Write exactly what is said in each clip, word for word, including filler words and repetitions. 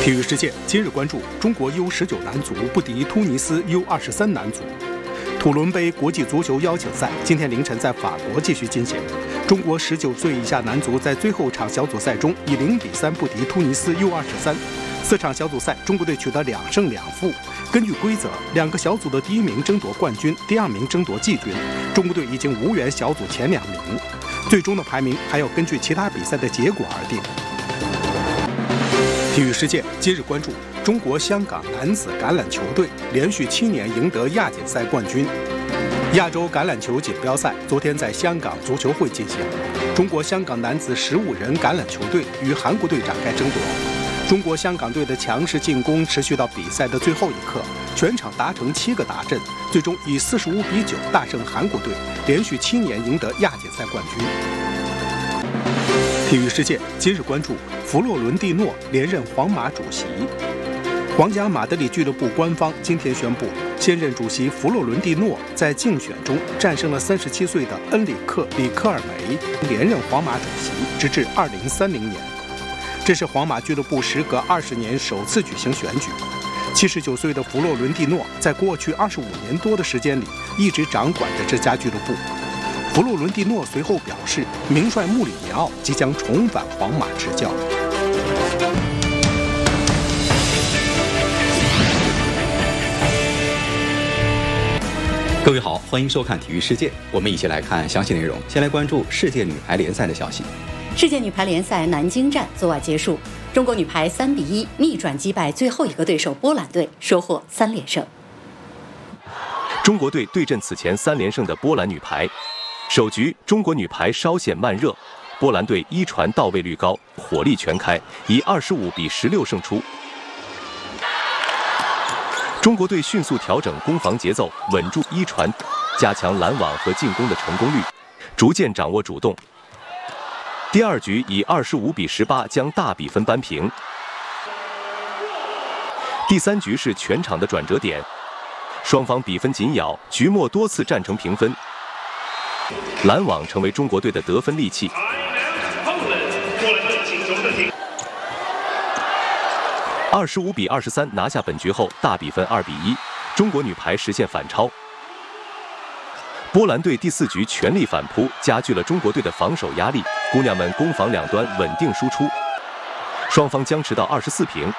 体育世界今日关注：中国 U 十九男足不敌突尼斯 U 二十三男足。土伦杯国际足球邀请赛今天凌晨在法国继续进行。中国十九岁以下男足在最后场小组赛中以零比三不敌突尼斯 U 二十三。四场小组赛，中国队取得两胜两负。根据规则，两个小组的第一名争夺冠军，第二名争夺季军。中国队已经无缘小组前两名，最终的排名还要根据其他比赛的结果而定。体育世界今日关注：中国香港男子橄榄球队连续七年赢得亚锦赛冠军。亚洲橄榄球锦标赛昨天在香港足球会进行，中国香港男子十五人橄榄球队与韩国队展开争夺。中国香港队的强势进攻持续到比赛的最后一刻，全场达成七个达阵，最终以四十五比九大胜韩国队，连续七年赢得亚锦赛冠军。体育世界今日关注：弗洛伦蒂诺连任皇马主席。皇家马德里俱乐部官方今天宣布，现任主席弗洛伦蒂诺在竞选中战胜了三十七岁的恩里克·里克尔梅，连任皇马主席，直至二零三零年。这是皇马俱乐部时隔二十年首次举行选举。七十九岁的弗洛伦蒂诺在过去二十五年多的时间里，一直掌管着这家俱乐部。弗洛伦蒂诺随后表示，名帅穆里尼奥即将重返皇马执教。 各位好，欢迎收看体育世界，我们一起来看详细内容。先来关注世界女排联赛的消息。 世界女排联赛南京站昨晚结束，中国女排三比一逆转击败最后一个对手波兰队，收获三连胜。 中国队对阵此前三连胜的波兰女排，首局中国女排稍显慢热，波兰队一传到位率高，火力全开，以二十五比十六胜出。中国队迅速调整攻防节奏，稳住一传，加强拦网和进攻的成功率，逐渐掌握主动。第二局以二十五比十八将大比分扳平。第三局是全场的转折点，双方比分紧咬，局末多次战成平分。拦网成为中国队的得分利器。二十五比二十三拿下本局后，大比分二比一，中国女排实现反超。波兰队第四局全力反扑，加剧了中国队的防守压力，姑娘们攻防两端稳定输出，双方僵持到二十四平。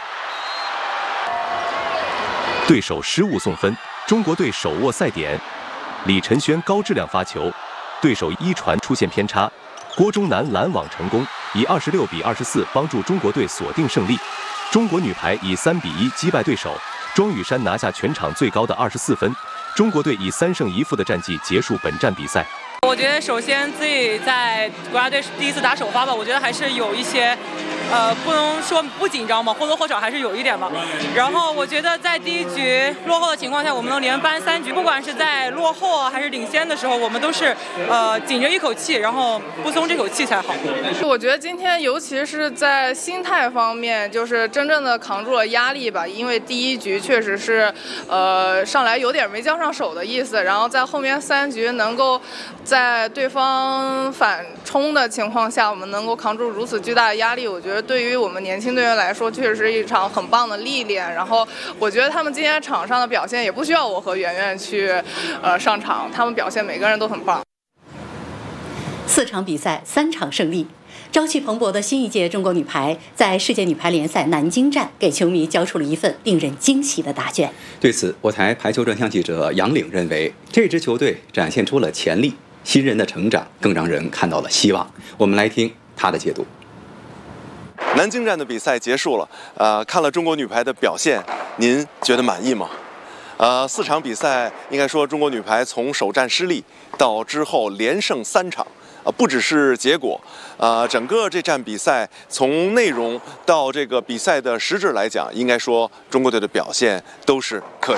对手失误送分，中国队手握赛点，李晨轩高质量发球，对手一传出现偏差，郭忠南拦网成功，以二十六比二十四帮助中国队锁定胜利。中国女排以三比一击败对手，庄雨珊拿下全场最高的二十四分。中国队以三胜一负的战绩结束本站比赛。 我觉得首先自己在国家队第一次打首发吧，我觉得还是有一些，呃，不能说不紧张吧，或多或少还是有一点吧。然后我觉得在第一局落后的情况下，我们能连扳三局，不管是在落后啊还是领先的时候，我们都是呃紧着一口气，然后不松这口气才好。 我觉得今天尤其是在心态方面，就是真正的扛住了压力吧，因为第一局确实是呃上来有点没交上手的意思，然后在后面三局能够在对方反冲的情况下，我们能够扛住如此巨大的压力，我觉得对于我们年轻队员来说，确实是一场很棒的历练。然后我觉得他们今天场上的表现也不需要我和圆圆去呃上场，他们表现每个人都很棒。 四场比赛三场胜利，朝气蓬勃的新一届中国女排在世界女排联赛南京站给球迷交出了一份令人惊喜的答卷。 对此，我台排球专项记者杨岭认为，这支球队展现出了潜力，新人的成长更让人看到了希望。我们来听他的解读。 南京站的比赛结束了，呃，看了中国女排的表现，您觉得满意吗？呃，四场比赛，应该说中国女排从首战失利到之后连胜三场。呃，不只是结果，呃，整个这站比赛从内容到这个比赛的实质来讲，应该说中国队的表现都是可